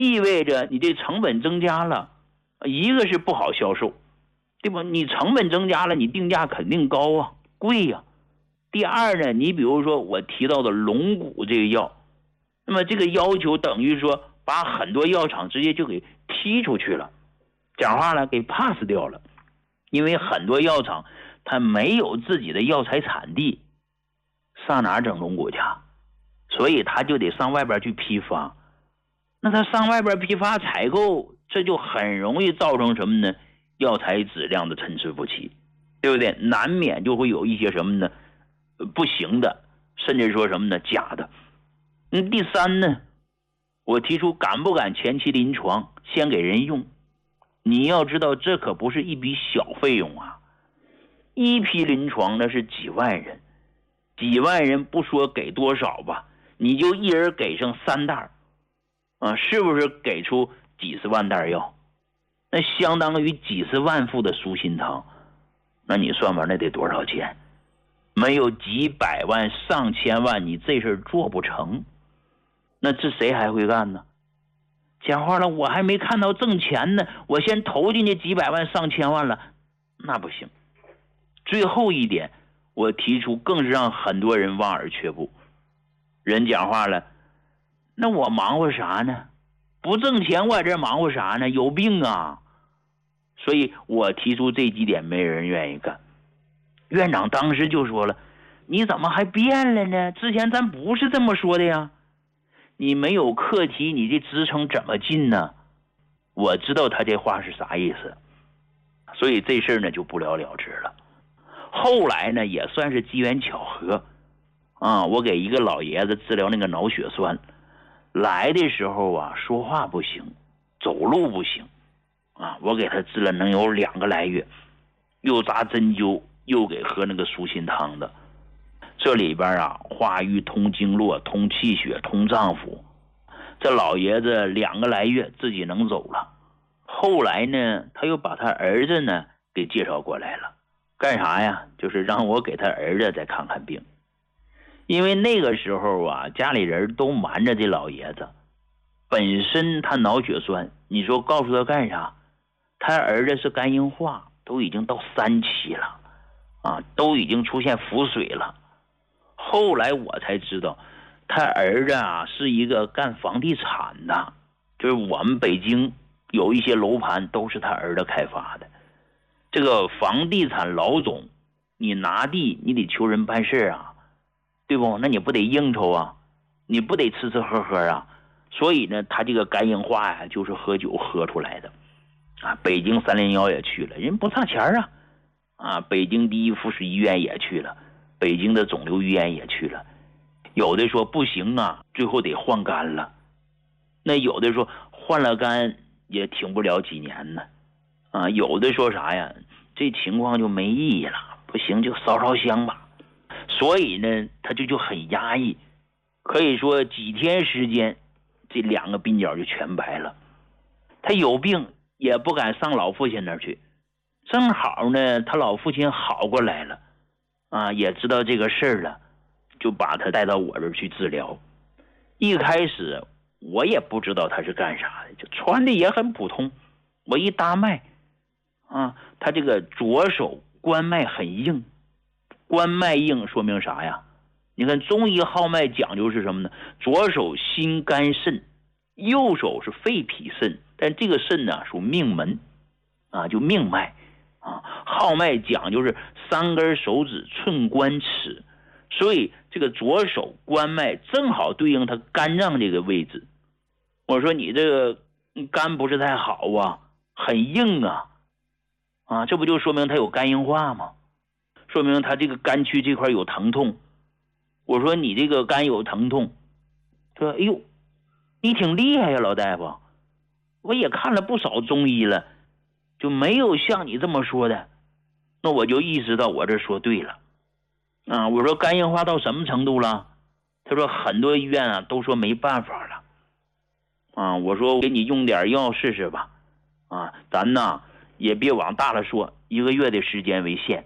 意味着你这成本增加了，一个是不好销售，对吧？你成本增加了，你定价肯定高啊，贵呀。第二呢，你比如说我提到的龙骨这个药，那么这个要求等于说把很多药厂直接就给踢出去了，讲话了给 pass 掉了，因为很多药厂它没有自己的药材产地，上哪整龙骨去？所以他就得上外边去批发。那他上外边批发采购，这就很容易造成什么呢？药材质量的参差不齐，对不对？难免就会有一些什么呢？不行的，甚至说什么呢？假的。第三呢，我提出敢不敢前期临床先给人用？你要知道，这可不是一笔小费用啊！一批临床那是几万人，几万人不说给多少吧，你就一人给上3袋是不是给出几十万袋药？那相当于几十万副的舒心汤，那你算吧，那得多少钱？没有几百万上千万，你这事做不成，那这谁还会干呢？讲话了，我还没看到挣钱呢，我先投进去几百万上千万了，那不行。最后一点，我提出更是让很多人望而却步。人讲话了，那我忙活啥呢？不挣钱我这忙活啥呢？有病啊！所以我提出这几点，没人愿意干。院长当时就说了，你怎么还变了呢？之前咱不是这么说的呀。你没有课题，你这职称怎么进呢？我知道他这话是啥意思，所以这事呢就不了了之了。后来呢也算是机缘巧合我给一个老爷子治疗那个脑血栓，来的时候说话不行，走路不行我给他治了能有2个来月，又扎针灸，又给喝那个舒心汤的。这里边化瘀通经络，通气血，通脏腑。这老爷子2个来月自己能走了。后来呢，他又把他儿子呢给介绍过来了，干啥呀？就是让我给他儿子再看看病。因为那个时候家里人都瞒着这老爷子，本身他脑血栓，你说告诉他干啥？他儿子是肝硬化，都已经到3期了都已经出现腹水了。后来我才知道，他儿子是一个干房地产的，就是我们北京有一些楼盘都是他儿子开发的。这个房地产老总，你拿地你得求人办事对不？那你不得应酬你不得吃吃喝喝所以呢，他这个肝硬化就是喝酒喝出来的北京301也去了，人不差钱北京第一附属医院也去了，北京的肿瘤医院也去了。有的说不行最后得换肝了。那有的说换了肝也挺不了几年呢有的说啥呀，这情况就没意义了，不行就烧烧香吧。所以呢，他就很压抑，可以说几天时间，这2个鬓角就全白了。他有病也不敢上老父亲那儿去，正好呢，他老父亲好过来了也知道这个事儿了，就把他带到我这儿去治疗。一开始我也不知道他是干啥的，就穿的也很普通。我一搭脉他这个左手关脉很硬，关脉硬说明啥呀？你看中医号脉讲究是什么呢？左手心肝肾，右手是肺脾肾，但这个肾呢属命门就命脉号脉讲究是3根手指寸关尺，所以这个左手关脉正好对应他肝脏这个位置。我说你这个肝不是太好很硬这不就说明他有肝硬化吗？说明他这个肝区这块有疼痛。我说你这个肝有疼痛，说哎呦，你挺厉害呀老大夫，我也看了不少中医了，就没有像你这么说的。那我就意识到我这说对了我说肝硬化到什么程度了？他说很多医院都说没办法了我说给你用点药试试吧咱也别往大了说，1个月的时间为限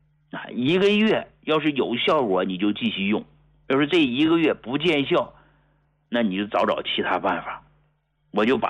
1个月要是有效果你就继续用，要是这1个月不见效，那你就找其他办法。我就把